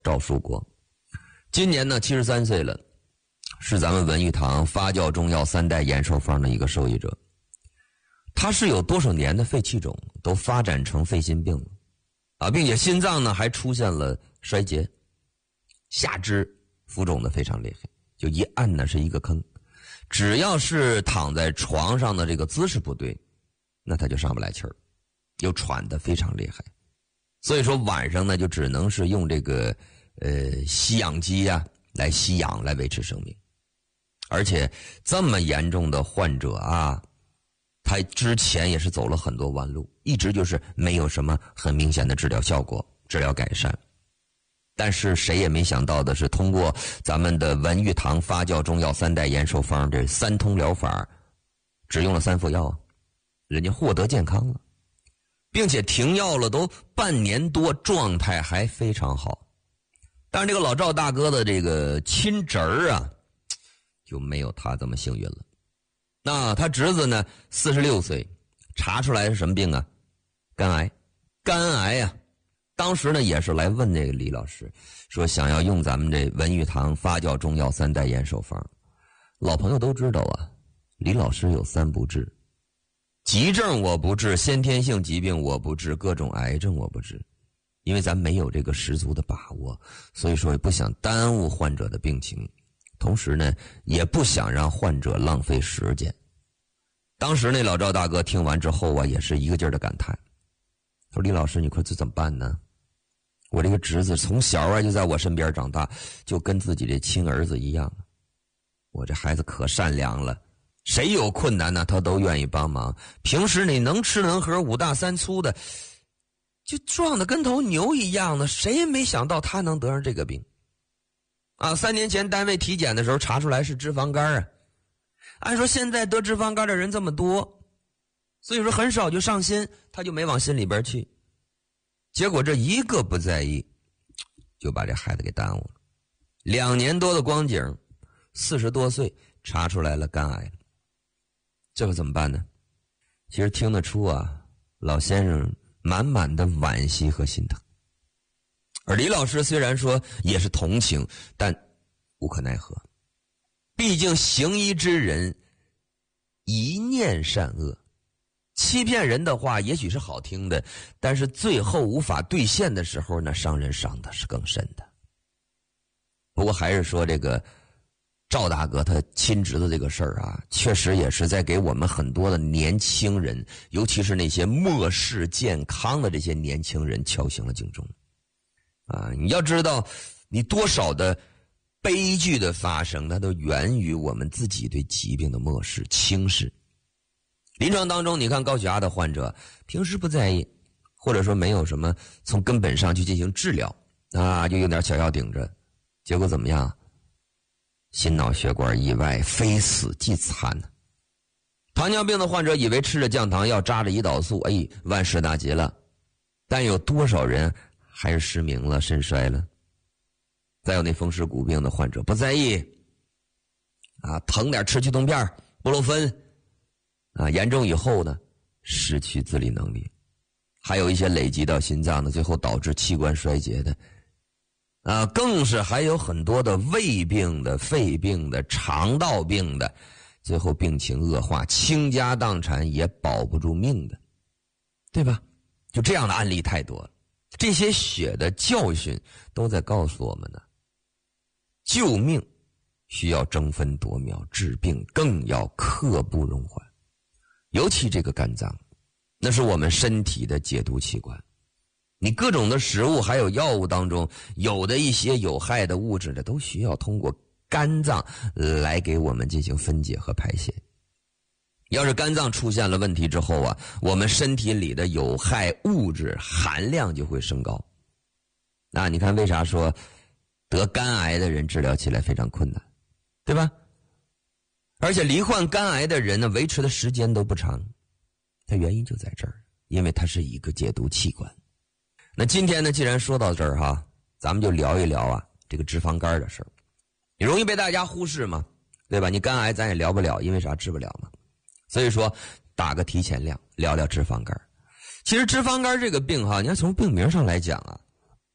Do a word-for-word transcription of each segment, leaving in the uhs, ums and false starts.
赵树国，今年呢七十三岁了，是咱们文玉堂发酵中药三代延寿方的一个受益者。他是有多少年的肺气肿都发展成肺心病了啊，并且心脏呢还出现了衰竭，下肢浮肿的非常厉害，就一按呢是一个坑，只要是躺在床上的这个姿势不对，那他就上不来气儿，又喘得非常厉害。所以说晚上呢就只能是用这个呃吸氧机啊来吸氧来维持生命。而且这么严重的患者啊，他之前也是走了很多弯路，一直就是没有什么很明显的治疗效果、治疗改善。但是谁也没想到的是，通过咱们的文玉堂发酵中药三代延寿方这三通疗法，只用了三副药，人家获得健康了，并且停药了都半年多，状态还非常好。但是这个老赵大哥的这个亲侄儿啊，就没有他这么幸运了。那他侄子呢四十六岁，查出来是什么病啊？肝癌。肝癌啊，当时呢也是来问这个李老师，说想要用咱们这文玉堂发酵中药三代延寿方。老朋友都知道啊，李老师有三不治：急症我不治，先天性疾病我不治，各种癌症我不治。因为咱没有这个十足的把握，所以说也不想耽误患者的病情，同时呢也不想让患者浪费时间。当时那老赵大哥听完之后啊，也是一个劲儿的感叹，说李老师你快这怎么办呢？我这个侄子从小啊就在我身边长大，就跟自己的亲儿子一样，我这孩子可善良了，谁有困难呢他都愿意帮忙，平时你能吃能喝五大三粗的，就壮得跟头牛一样的，谁也没想到他能得上这个病啊！三年前单位体检的时候查出来是脂肪肝啊，按说现在得脂肪肝的人这么多，所以说很少就上心，他就没往心里边去。结果这一个不在意，就把这孩子给耽误了。两年多的光景，四十多岁查出来了肝癌了，这可怎么办呢？其实听得出啊，老先生满满的惋惜和心疼。而李老师虽然说也是同情，但无可奈何，毕竟行医之人一念善恶，欺骗人的话也许是好听的，但是最后无法兑现的时候呢，伤人伤的是更深的。不过还是说这个赵大哥他亲侄子这个事儿啊，确实也是在给我们很多的年轻人，尤其是那些漠视健康的这些年轻人敲醒了警钟啊！你要知道，你多少的悲剧的发生，它都源于我们自己对疾病的漠视、轻视。临床当中，你看高血压的患者，平时不在意，或者说没有什么从根本上去进行治疗啊，就用点小药顶着，结果怎么样？心脑血管意外，非死即残呢。糖尿病的患者以为吃着降糖药扎着胰岛素，哎，万事大吉了，但有多少人还是失明了、肾衰了？再有那风湿骨病的患者不在意啊，疼点吃去痛片、布洛芬啊，严重以后呢，失去自理能力，还有一些累积到心脏的，最后导致器官衰竭的。啊，更是还有很多的胃病的、肺病的、肠道病的，最后病情恶化，倾家荡产也保不住命的，对吧？就这样的案例太多了。这些血的教训都在告诉我们呢，救命需要争分夺秒，治病更要刻不容缓。尤其这个肝脏，那是我们身体的解毒器官。你各种的食物还有药物当中，有的一些有害的物质呢，都需要通过肝脏来给我们进行分解和排泄。要是肝脏出现了问题之后啊，我们身体里的有害物质含量就会升高。那你看为啥说得肝癌的人治疗起来非常困难，对吧？而且罹患肝癌的人呢，维持的时间都不长，它原因就在这儿，因为它是一个解毒器官。那今天呢，既然说到这儿哈，咱们就聊一聊啊这个脂肪肝的事儿。也容易被大家忽视嘛，对吧？你肝癌咱也聊不了，因为啥？治不了嘛。所以说打个提前量，聊聊脂肪肝。其实脂肪肝这个病哈，你要从病名上来讲啊，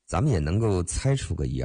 咱们也能够猜出个一